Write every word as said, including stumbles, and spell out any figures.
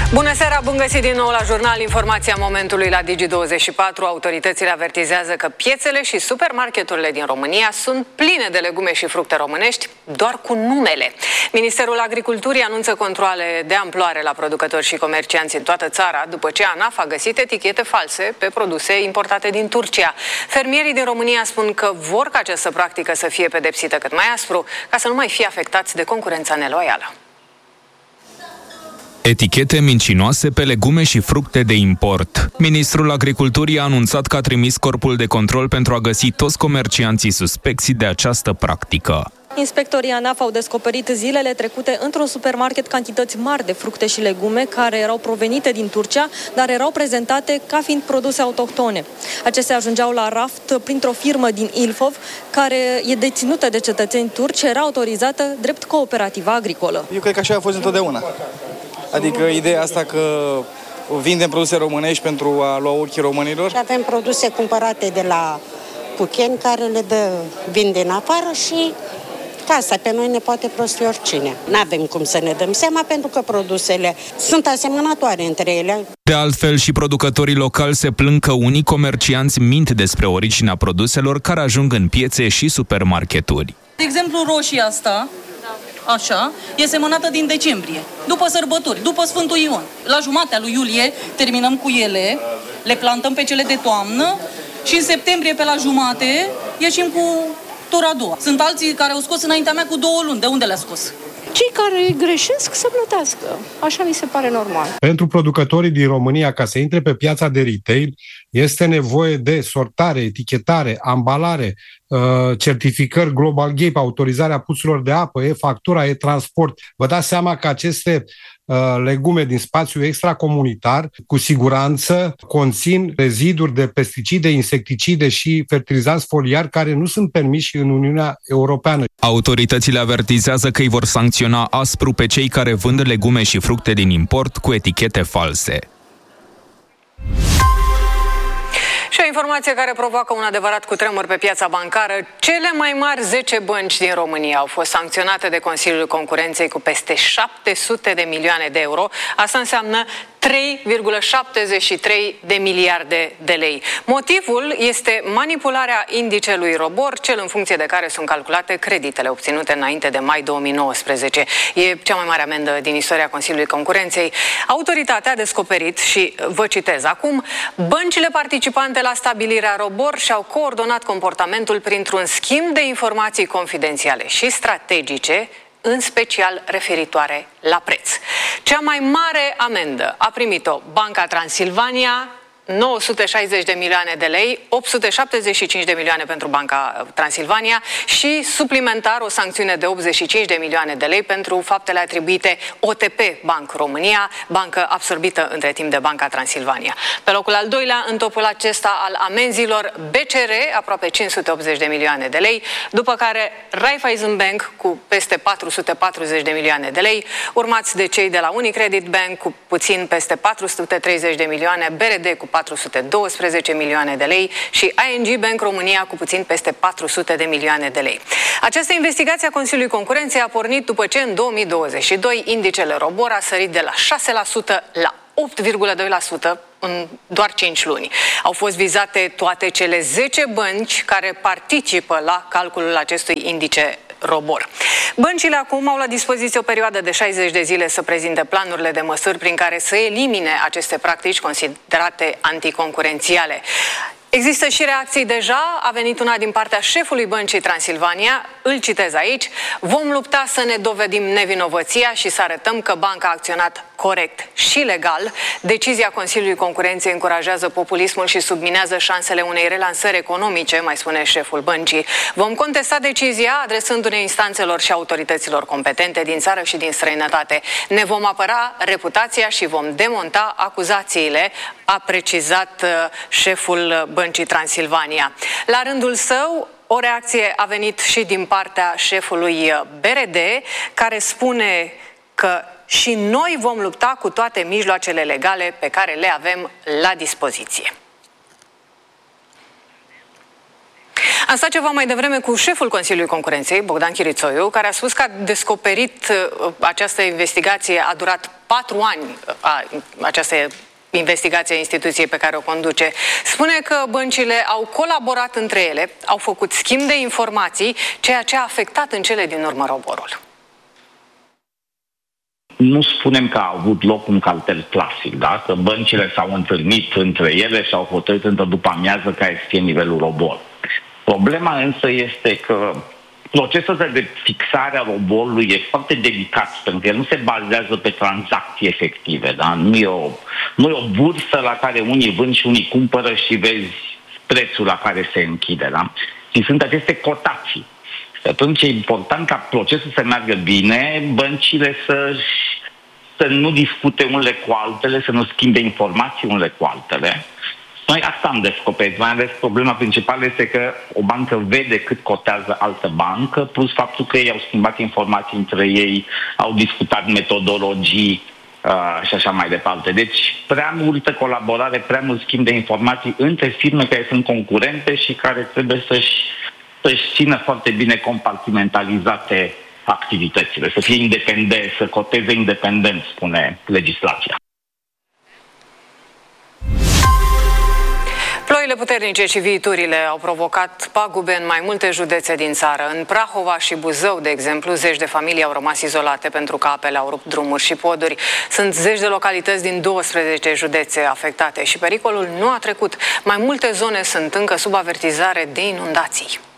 Bună seara, bun găsit din nou la jurnal. Informația momentului la Digi douăzeci și patru. Autoritățile avertizează că piețele și supermarketurile din România sunt pline de legume și fructe românești, doar cu numele. Ministerul Agriculturii anunță controale de amploare la producători și comercianți în toată țara, după ce ANAF a găsit etichete false pe produse importate din Turcia. Fermierii din România spun că vor ca această practică să fie pedepsită cât mai aspru, ca să nu mai fie afectați de concurența neloială. Etichete mincinoase pe legume și fructe de import. Ministrul Agriculturii a anunțat că a trimis corpul de control pentru a găsi toți comercianții suspecți de această practică. Inspectorii ANAF au descoperit zilele trecute într-un supermarket cantități mari de fructe și legume care erau provenite din Turcia, dar erau prezentate ca fiind produse autohtone. Acestea ajungeau la raft printr-o firmă din Ilfov, care e deținută de cetățeni turci, era autorizată drept cooperativă agricolă. Eu cred că așa a fost întotdeauna. Adică ideea asta că vindem produse românești pentru a lua ochii românilor. Avem produse cumpărate de la Pucheni care le dă, vin din afară și asta pe noi ne poate prosti oricine. N-avem cum să ne dăm seama pentru că produsele sunt asemănătoare între ele. De altfel, și producătorii locali se plâng că unii comercianți mint despre originea produselor care ajung în piețe și supermarketuri. De exemplu, roșia asta, așa, e semănată din decembrie, după sărbători, după Sfântul Ion. La jumatea lui iulie terminăm cu ele, le plantăm pe cele de toamnă și în septembrie pe la jumate ieșim cu tura a doua. Sunt alții care au scos înaintea mea cu două luni. De unde le-a scos? Cei care greșesc să plătească. Așa mi se pare normal. Pentru producătorii din România, ca să intre pe piața de retail, este nevoie de sortare, etichetare, ambalare, certificări Global Gap, autorizarea puțurilor de apă, e-factura, e-transport. Vă dați seama că aceste legume din spațiu extracomunitar, cu siguranță, conțin reziduri de pesticide, insecticide și fertilizanți foliari care nu sunt permiși în Uniunea Europeană. Autoritățile avertizează că îi vor sancționa aspru pe cei care vând legume și fructe din import cu etichete false. Și o informație care provoacă un adevărat cutremur pe piața bancară. Cele mai mari zece bănci din România au fost sancționate de Consiliul Concurenței cu peste șapte sute de milioane de euro. Asta înseamnă trei virgulă șaptezeci și trei de miliarde de lei. Motivul este manipularea indicelui ROBOR, cel în funcție de care sunt calculate creditele obținute înainte de mai două mii nouăsprezece. E cea mai mare amendă din istoria Consiliului Concurenței. Autoritatea a descoperit, și vă citez acum, băncile participante la stabilirea ROBOR și-au coordonat comportamentul printr-un schimb de informații confidențiale și strategice, în special referitoare la preț. Cea mai mare amendă a primit-o Banca Transilvania, nouă sute șaizeci de milioane de lei, opt sute șaptezeci și cinci de milioane pentru Banca Transilvania și suplimentar o sancțiune de optzeci și cinci de milioane de lei pentru faptele atribuite O T P Bank România, bancă absorbită între timp de Banca Transilvania. Pe locul al doilea, în topul acesta al amenzilor, B C R, aproape cinci sute optzeci de milioane de lei, după care Raiffeisen Bank cu peste patru sute patruzeci de milioane de lei, urmați de cei de la Unicredit Bank cu puțin peste patru sute treizeci de milioane, B R D cu patru sute doisprezece milioane de lei și I N G Bank România cu puțin peste patru sute de milioane de lei. Această investigație a Consiliului Concurenței a pornit după ce în două mii douăzeci și doi indicele ROBOR a sărit de la șase la sută la opt virgulă doi la sută în doar cinci luni. Au fost vizate toate cele zece bănci care participă la calculul acestui indice ROBOR. Băncile acum au la dispoziție o perioadă de șaizeci de zile să prezinte planurile de măsuri prin care să elimine aceste practici considerate anticoncurențiale. Există și reacții deja, a venit una din partea șefului Băncii Transilvania, îl citez aici: vom lupta să ne dovedim nevinovăția și să arătăm că banca a acționat corect și legal. Decizia Consiliului Concurenței încurajează populismul și subminează șansele unei relansări economice, mai spune șeful băncii. Vom contesta decizia adresându-ne instanțelor și autorităților competente din țară și din străinătate. Ne vom apăra reputația și vom demonta acuzațiile, a precizat șeful Băncii Transilvania. La rândul său, o reacție a venit și din partea șefului B R D, care spune că și noi vom lupta cu toate mijloacele legale pe care le avem la dispoziție. Am stat ceva mai devreme cu șeful Consiliului Concurenței, Bogdan Chirițoiu, care a spus că a descoperit această investigație, a durat patru ani, a, această investigație a instituției pe care o conduce. Spune că băncile au colaborat între ele, au făcut schimb de informații, ceea ce a afectat în cele din urmă roborul. Nu spunem că a avut loc un cartel clasic, da? Că băncile s-au întâlnit între ele și au hotărât într-o după amiază care să fie nivelul robor. Problema însă este că procesul de fixare a roborului e foarte delicat, pentru că el nu se bazează pe tranzacții efective, da? Nu e o, nu e o bursă la care unii vând și unii cumpără și vezi prețul la care se închide, da? Și sunt aceste cotații. Și atunci e important ca procesul să meargă bine, băncile să, să nu discute unele cu altele, să nu schimbe informații unele cu altele. Noi asta am descoperit, mai ales problema principală este că o bancă vede cât cotează altă bancă, plus faptul că ei au schimbat informații între ei, au discutat metodologii uh, și așa mai departe. Deci prea multă colaborare, prea mult schimb de informații între firme care sunt concurente și care trebuie să-și, să-și țină foarte bine compartimentalizate activitățile, să fie independente, să coteze independent, spune legislația. Ploile puternice și viiturile au provocat pagube în mai multe județe din țară. În Prahova și Buzău, de exemplu, zeci de familii au rămas izolate pentru că apele au rupt drumuri și poduri. Sunt zeci de localități din douăsprezece județe afectate și pericolul nu a trecut. Mai multe zone sunt încă sub avertizare de inundații.